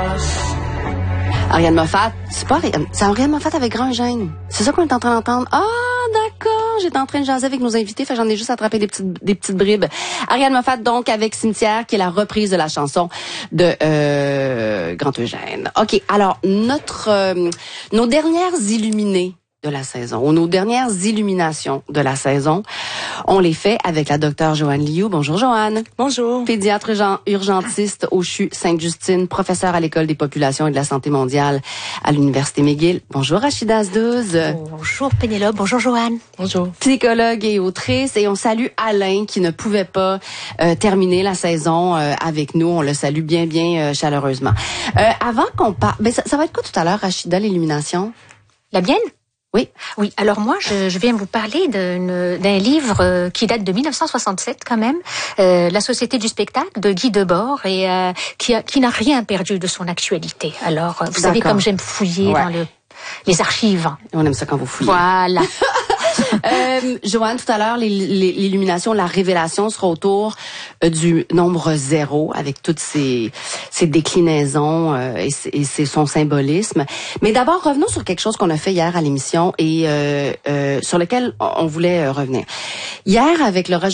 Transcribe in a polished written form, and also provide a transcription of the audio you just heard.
Ariane Moffat, c'est pas Ariane, c'est Ariane Moffat avec Grand Eugène. C'est ça qu'on est en train d'entendre. Ah, d'accord, j'étais en train de jaser avec nos invités, fait que j'en ai juste attrapé des petites bribes. Ariane Moffat, donc, avec Cimetière, qui est la reprise de la chanson de Grand Eugène. OK, alors, nos dernières illuminées de la saison, ou nos dernières illuminations de la saison, on les fait avec la docteure Joanne Liu. Bonjour Joanne. Bonjour. Pédiatre urgentiste au CHU Sainte-Justine, professeure à l'École des populations et de la santé mondiale à l'Université McGill. Bonjour Rachida Azdouz. Bonjour Pénélope, bonjour Joanne. Bonjour. Psychologue et autrice. Et on salue Alain qui ne pouvait pas terminer la saison avec nous. On le salue bien chaleureusement. Avant qu'on parle... ça va être quoi tout à l'heure, Rachida, l'illumination? La mienne? Oui. Oui, alors moi, je viens vous parler d'un livre qui date de 1967 quand même, La Société du spectacle de Guy Debord, et qui n'a rien perdu de son actualité. Alors, vous savez comme j'aime fouiller dans les archives. On aime ça quand vous fouillez. Voilà. Joanne, tout à l'heure, l'illumination, la révélation sera autour du nombre 0 avec toutes ses déclinaisons et son symbolisme. Mais d'abord, revenons sur quelque chose qu'on a fait hier à l'émission et sur lequel on voulait revenir. Hier, avec le